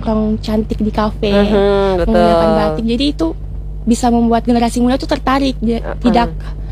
nongkrong cantik di kafe, betul. menggunakan batik. Jadi itu bisa membuat generasi muda tuh tertarik, tidak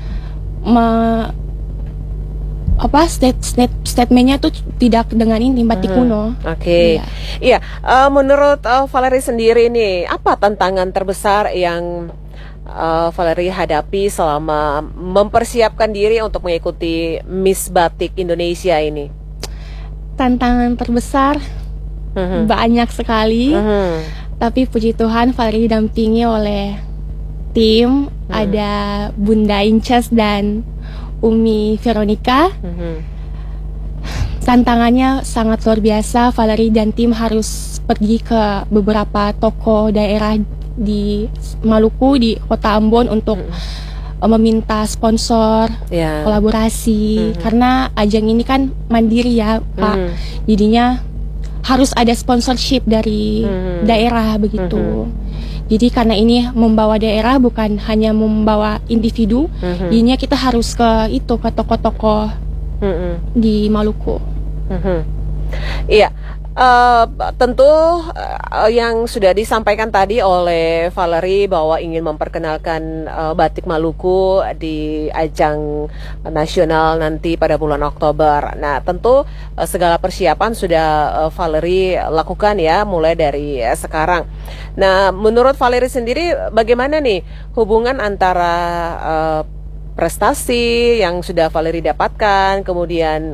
statementnya tuh tidak dengan ini batik kuno. Oke. Iya. Menurut Valerie sendiri nih, apa tantangan terbesar yang Valerie hadapi selama mempersiapkan diri untuk mengikuti Miss Batik Indonesia ini? Tantangan terbesar banyak sekali, tapi puji Tuhan Valerie didampingi oleh tim, ada Bunda Inces dan Umi Veronica. Tantangannya sangat luar biasa. Valerie dan tim harus pergi ke beberapa toko daerah di Maluku, di kota Ambon untuk meminta sponsor, kolaborasi, karena ajang ini kan mandiri ya Pak, jadinya harus ada sponsorship dari daerah begitu. Jadi karena ini membawa daerah, bukan hanya membawa individu, jadinya kita harus ke toko-toko di Maluku. Iya, tentu yang sudah disampaikan tadi oleh Valerie bahwa ingin memperkenalkan batik Maluku di ajang nasional nanti pada bulan Oktober. Nah, tentu segala persiapan sudah Valerie lakukan ya, mulai dari sekarang. Nah, menurut Valerie sendiri bagaimana nih hubungan antara prestasi yang sudah Valerie dapatkan, kemudian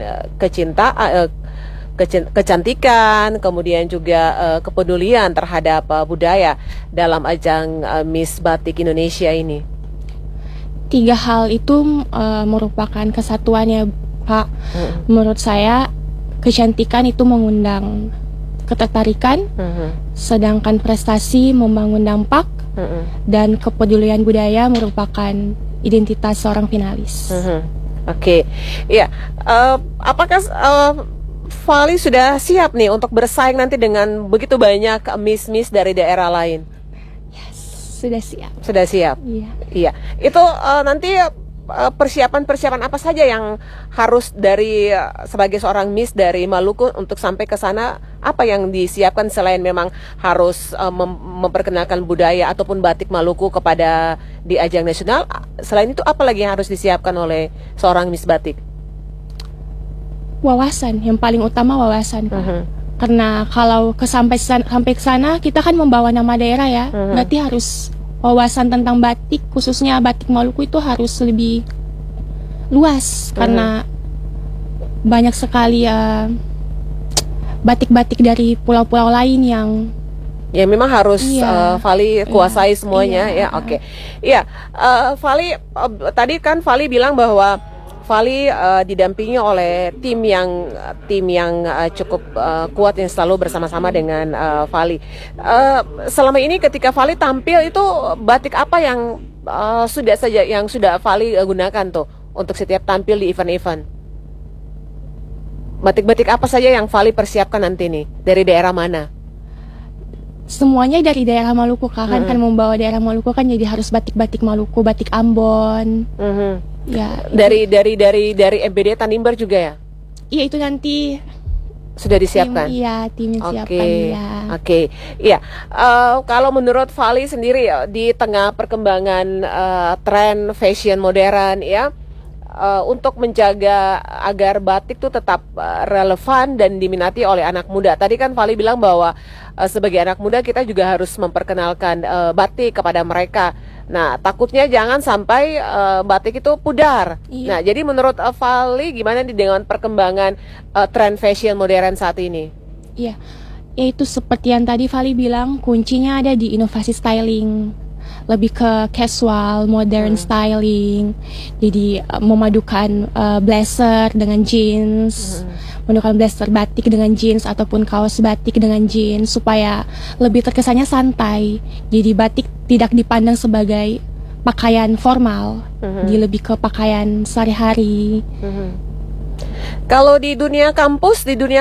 kecantikan, kemudian juga kepedulian terhadap budaya dalam ajang Miss Batik Indonesia ini? 3 hal itu merupakan kesatuannya Pak. Menurut saya kecantikan itu mengundang ketertarikan, sedangkan prestasi membangun dampak, dan kepedulian budaya merupakan identitas seorang finalis. Oke. Ya, apakah Vali sudah siap nih untuk bersaing nanti dengan begitu banyak miss dari daerah lain? Yes, sudah siap. Sudah siap. Iya. Itu nanti persiapan apa saja yang harus dari sebagai seorang miss dari Maluku untuk sampai ke sana? Apa yang disiapkan selain memang harus memperkenalkan budaya ataupun batik Maluku kepada di ajang nasional? Selain itu apa lagi yang harus disiapkan oleh seorang miss batik? Wawasan, yang paling utama wawasan Pak. Karena kalau sampai ke sana kita kan membawa nama daerah ya, berarti harus wawasan tentang batik, khususnya batik Maluku itu harus lebih luas, karena banyak sekali batik-batik dari pulau-pulau lain yang memang harus Vali kuasai semuanya. Oke. Iya, Vali tadi kan Vali bilang bahwa Vali didampingi oleh tim yang cukup kuat yang selalu bersama-sama dengan Vali. Selama ini ketika Vali tampil itu batik apa yang sudah Vali gunakan tuh untuk setiap tampil di event-event? Batik-batik apa saja yang Vali persiapkan nanti nih? Dari daerah mana? Semuanya dari daerah Maluku Kak, kan membawa daerah Maluku kan, jadi harus batik-batik Maluku, batik Ambon. Ya, dari MBD Tanimbar juga ya? Iya, itu nanti sudah disiapkan. Tim siapkan ya. Oke. Iya. Kalau menurut Vali sendiri ya, di tengah perkembangan tren fashion modern ya, untuk menjaga agar batik itu tetap relevan dan diminati oleh anak muda. Tadi kan Vali bilang bahwa sebagai anak muda kita juga harus memperkenalkan batik kepada mereka. Nah, takutnya jangan sampai batik itu pudar. Nah, jadi menurut Vali gimana nih dengan perkembangan tren fashion modern saat ini? Iya, yaitu seperti yang tadi Vali bilang, kuncinya ada di inovasi styling. Lebih ke casual, modern styling. Jadi memadukan blazer dengan jeans, memadukan blazer batik dengan jeans ataupun kaos batik dengan jeans supaya lebih terkesannya santai. Jadi batik tidak dipandang sebagai pakaian formal, dia lebih ke pakaian sehari-hari. Kalau di dunia kampus,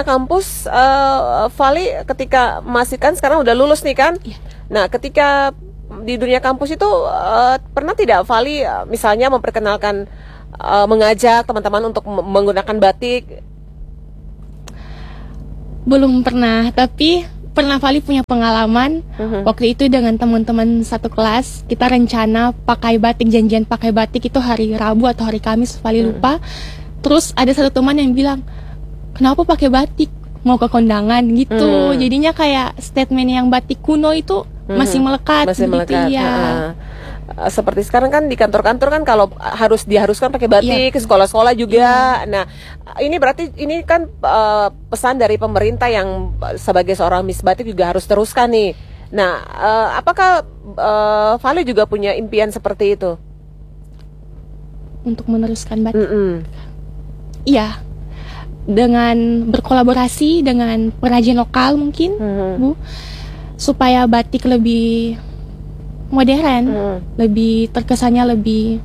Vali ketika masih kan sekarang udah lulus nih kan? Nah, ketika di dunia kampus itu pernah tidak Vali misalnya memperkenalkan, mengajak teman-teman untuk menggunakan batik? Belum pernah, tapi pernah Vali punya pengalaman waktu itu dengan teman-teman satu kelas. Kita rencana pakai batik, janjian pakai batik itu hari Rabu atau hari Kamis, Vali lupa. Terus ada satu teman yang bilang, kenapa pakai batik, mau ke kondangan gitu. Jadinya kayak statement yang batik kuno itu masih melekat. Masih gitu, melekat. ya. Seperti sekarang kan di kantor-kantor kan kalau diharuskan pakai batik, ke sekolah-sekolah juga. Nah, ini berarti ini kan pesan dari pemerintah yang sebagai seorang Miss Batik juga harus teruskan nih. Nah, apakah Vali juga punya impian seperti itu? Untuk meneruskan batik? Iya, dengan berkolaborasi dengan pengrajin lokal mungkin, Bu, supaya batik lebih modern, lebih terkesannya lebih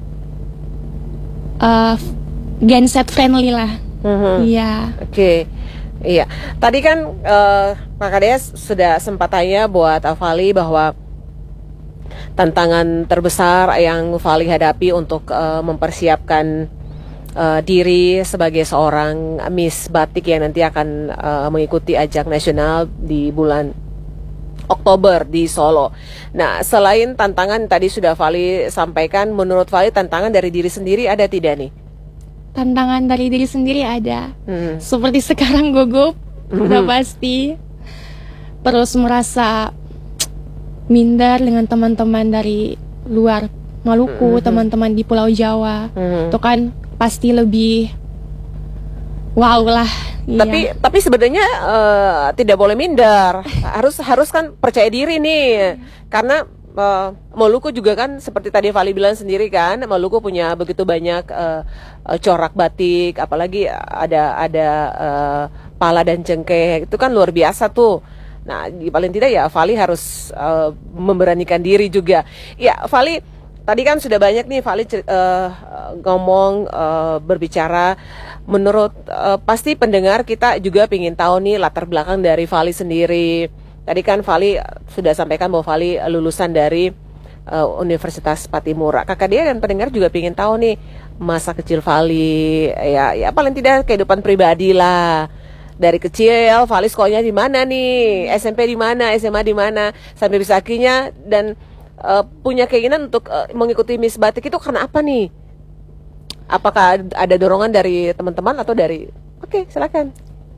genset friendly lah. Iya. Oke. Iya. Tadi kan Kakak Dea sudah sempat tanya buat Vali bahwa tantangan terbesar yang Vali hadapi untuk mempersiapkan diri sebagai seorang Miss Batik yang nanti akan mengikuti ajang nasional di bulan Oktober di Solo. Nah, selain tantangan tadi sudah Vali sampaikan, menurut Vali tantangan dari diri sendiri ada tidak nih? Tantangan dari diri sendiri ada. Seperti sekarang gugup, udah pasti. Terus merasa minder dengan teman-teman dari luar Maluku, teman-teman di Pulau Jawa. Itu kan pasti lebih wow lah. Tapi sebenarnya tidak boleh minder. Harus kan percaya diri nih. Karena Maluku juga kan seperti tadi Vali bilang sendiri kan, Maluku punya begitu banyak corak batik, apalagi ada pala dan cengkeh. Itu kan luar biasa tuh. Nah, paling tidak ya Vali harus memberanikan diri juga. Ya, Vali tadi kan sudah banyak nih Vali ngomong, berbicara. Menurut pasti pendengar kita juga ingin tahu nih latar belakang dari Vali sendiri. Tadi kan Vali sudah sampaikan bahwa Vali lulusan dari Universitas Patimura. Kakak Dea dan pendengar juga ingin tahu nih masa kecil Vali, ya paling tidak kehidupan pribadi lah. Dari kecil Vali sekolahnya di mana nih, SMP di mana, SMA di mana, sampai bisa akhirnya dan punya keinginan untuk mengikuti Miss Batik itu karena apa nih? Apakah ada dorongan dari teman-teman atau dari... Oke, silakan.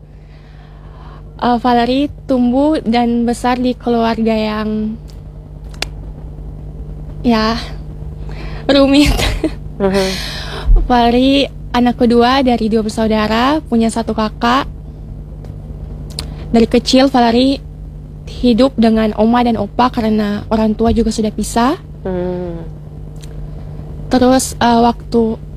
Valerie tumbuh dan besar di keluarga yang ya rumit. Valerie anak kedua dari 2 bersaudara, punya 1 kakak. Dari kecil Valerie hidup dengan oma dan opa karena orang tua juga sudah pisah. Terus waktu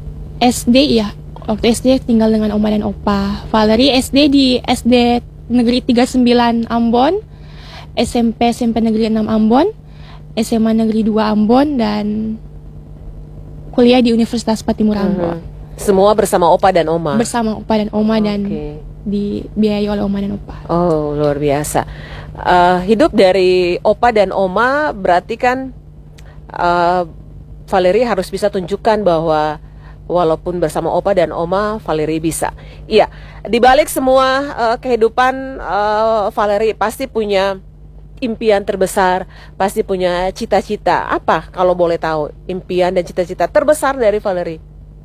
SD tinggal dengan oma dan opa. Valerie SD di SD Negeri 39 Ambon, SMP Negeri 6 Ambon, SMA Negeri 2 Ambon, dan kuliah di Universitas Patimura Ambon. Semua bersama opa dan oma? Bersama opa dan oma, dan dibiayai oleh oma dan opa. Oh, luar biasa. Hidup dari opa dan oma berarti kan Valerie harus bisa tunjukkan bahwa walaupun bersama opa dan oma, Valerie bisa. Iya, dibalik semua kehidupan Valerie pasti punya impian terbesar, pasti punya cita-cita. Apa kalau boleh tahu impian dan cita-cita terbesar dari Valerie?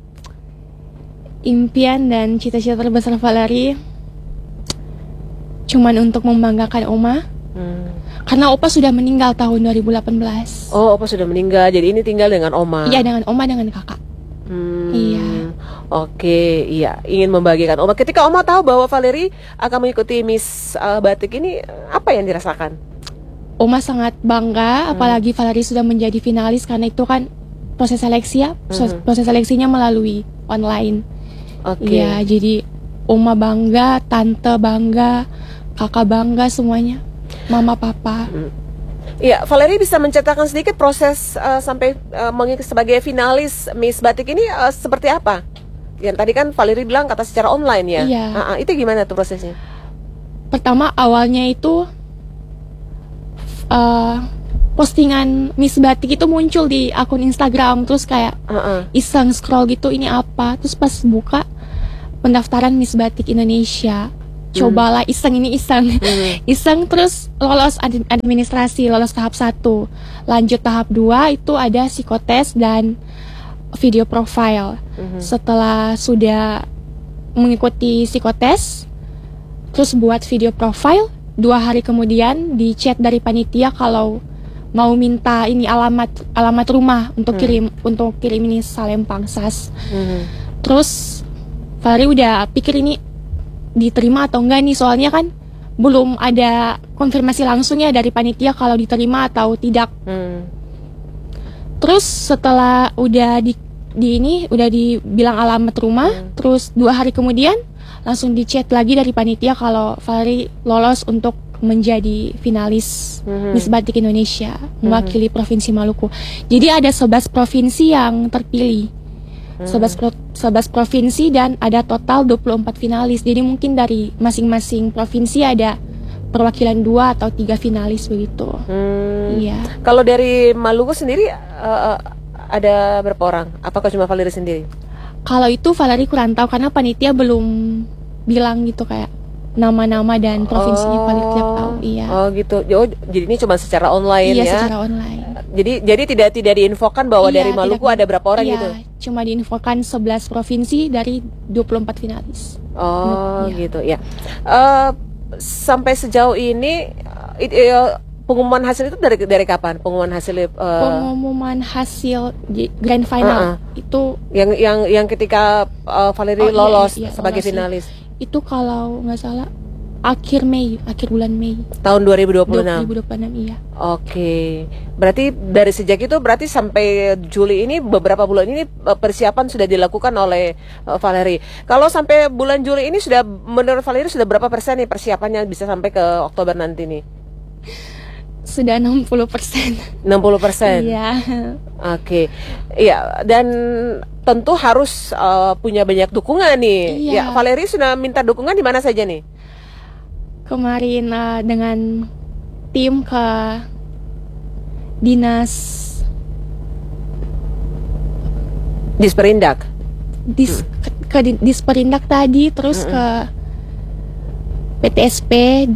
Impian dan cita-cita terbesar Valerie cuman untuk membanggakan oma. Karena opa sudah meninggal tahun 2018. Oh, opa sudah meninggal, jadi ini tinggal dengan oma. Iya, dengan oma, dengan kakak. Iya. Oke, iya, ingin membagikan oma. Ketika oma tahu bahwa Valerie akan mengikuti Miss Batik ini, apa yang dirasakan? Oma sangat bangga, apalagi Valerie sudah menjadi finalis, karena itu kan proses seleksi ya. Proses seleksinya melalui online. Iya, jadi oma bangga, tante bangga, kakak bangga, semuanya. Mama, papa. Iya, Valerie bisa menceritakan sedikit proses sampai mengikuti sebagai finalis Miss Batik ini seperti apa? Yang tadi kan Valerie bilang kata secara online ya. Iya. Itu gimana tuh prosesnya? Pertama awalnya itu postingan Miss Batik itu muncul di akun Instagram, terus kayak iseng scroll gitu, ini apa? Terus pas buka pendaftaran Miss Batik Indonesia, cobalah iseng, ini iseng. Iseng, terus lolos administrasi, lolos tahap 1. Lanjut tahap 2 itu ada psikotes dan video profile. Setelah sudah mengikuti psikotes, terus buat video profile, 2 hari kemudian di chat dari panitia kalau mau minta ini alamat rumah untuk kirim ini Salempang SAS. Terus Valerie udah pikir ini diterima atau enggak nih, soalnya kan belum ada konfirmasi langsungnya dari panitia kalau diterima atau tidak. Terus setelah udah udah dibilang alamat rumah, terus 2 hari kemudian langsung di chat lagi dari panitia kalau Valerie lolos untuk menjadi finalis Miss Batik Indonesia mewakili Provinsi Maluku. Jadi ada 11 provinsi yang terpilih. 11 provinsi dan ada total 24 finalis. Jadi mungkin dari masing-masing provinsi ada perwakilan 2 atau 3 finalis begitu. Iya. Kalau dari Maluku sendiri ada berapa orang? Apakah cuma Valerie sendiri? Kalau itu Valerie kurang tahu karena panitia belum bilang gitu kayak nama-nama dan provinsinya Valerie tidak tahu. Iya. Oh gitu. Oh, jadi ini cuma secara online ya? Iya, secara online. Jadi tidak diinfokan bahwa dari Maluku ada berapa orang gitu? Cuma diinfokan 11 provinsi dari 24 finalis. Oh gitu ya. Sampai sejauh ini pengumuman hasil itu dari kapan? Pengumuman hasil grand final itu yang ketika Valerie lolos sebagai finalis. Itu kalau nggak salah akhir bulan Mei tahun 2026. Iya. Oke. Berarti dari sejak itu berarti sampai Juli ini, beberapa bulan ini persiapan sudah dilakukan oleh Valerie. Kalau sampai bulan Juli ini sudah, menurut Valerie sudah berapa persen nih persiapannya bisa sampai ke Oktober nanti nih? Sudah 60%. 60%. Iya. Oke. Iya, dan tentu harus punya banyak dukungan nih. Iya. Ya, Valerie sudah minta dukungan di mana saja nih? Kemarin dengan tim ke dinas Disperindak. Ke Disperindak tadi, terus ke PTSP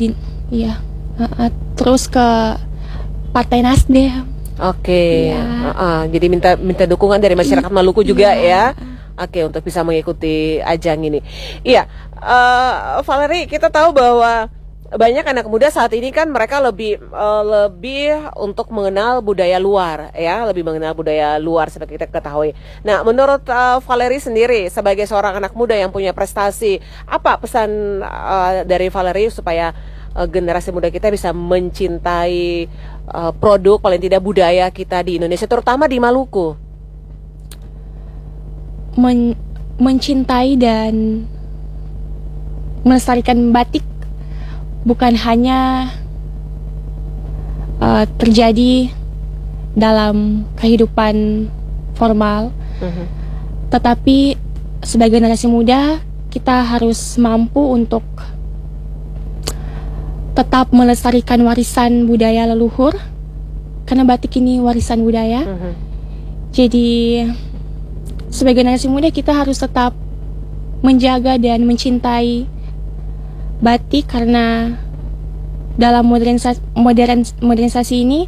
terus ke Partai Nasdem. Oke. Jadi minta dukungan dari masyarakat Maluku juga ya. Oke, untuk bisa mengikuti ajang ini. Iya, Valerie, kita tahu bahwa banyak anak muda saat ini kan mereka lebih untuk mengenal budaya luar ya, lebih mengenal budaya luar seperti kita ketahui. Nah, menurut Valerie sendiri sebagai seorang anak muda yang punya prestasi, apa pesan dari Valerie supaya generasi muda kita bisa mencintai produk, paling tidak budaya kita di Indonesia, terutama di Maluku? Mencintai dan melestarikan batik bukan hanya terjadi dalam kehidupan formal, tetapi sebagai generasi muda kita harus mampu untuk tetap melestarikan warisan budaya leluhur, karena batik ini warisan budaya. Jadi sebagai generasi muda kita harus tetap menjaga dan mencintai batik, karena dalam modernisasi ini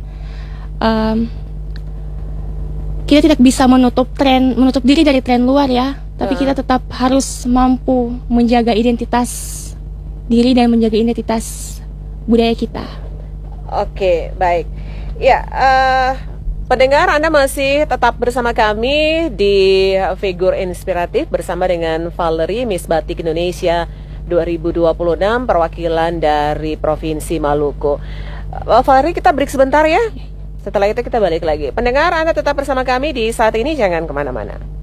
kita tidak bisa menutup diri dari tren luar ya, tapi kita tetap harus mampu menjaga identitas diri dan menjaga identitas budaya kita. Oke, baik. Ya, pendengar, Anda masih tetap bersama kami di Figur Inspiratif bersama dengan Valerie, Miss Batik Indonesia 2026, perwakilan dari Provinsi Maluku. Valerie, kita break sebentar ya. Setelah itu kita balik lagi. Pendengar, Anda tetap bersama kami di Saat Ini, jangan kemana-mana.